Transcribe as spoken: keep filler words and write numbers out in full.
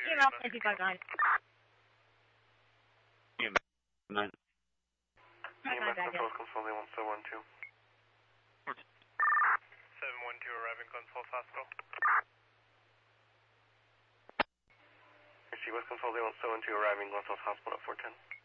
Email twenty five nine. Nine. E M S Control, Consulting one seven one two. seven one two arriving Glens Falls Hospital. West Consulting one seven one two arriving Glens Falls Hospital at four ten.